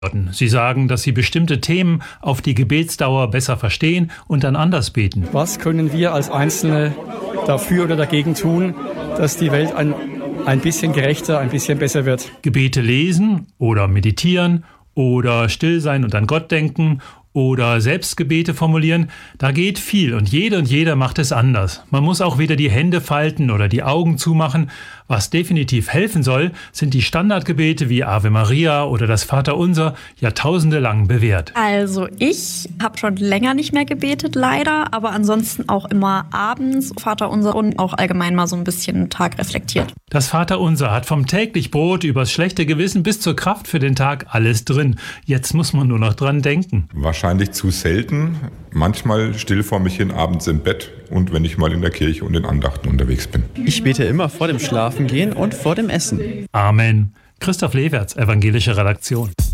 Sie sagen, dass sie bestimmte Themen auf die Gebetsdauer besser verstehen und dann anders beten. Was können wir als Einzelne dafür oder dagegen tun, dass die Welt ein bisschen gerechter, ein bisschen besser wird? Gebete lesen oder meditieren oder still sein und an Gott denken oder Selbstgebete formulieren, da geht viel und jeder macht es anders. Man muss auch weder die Hände falten oder die Augen zumachen. Was definitiv helfen soll, sind die Standardgebete wie Ave Maria oder das Vaterunser, jahrtausendelang bewährt. Also ich habe schon länger nicht mehr gebetet, leider, aber ansonsten auch immer abends Vaterunser und auch allgemein mal so ein bisschen den Tag reflektiert. Das Vaterunser hat vom täglich Brot übers schlechte Gewissen bis zur Kraft für den Tag alles drin. Jetzt muss man nur noch dran denken. Wahrscheinlich zu selten. Manchmal still vor mich hin abends im Bett und wenn ich mal in der Kirche und in Andachten unterwegs bin. Ich bete immer vor dem Schlafengehen und vor dem Essen. Amen. Christoph Lewerts, Evangelische Redaktion.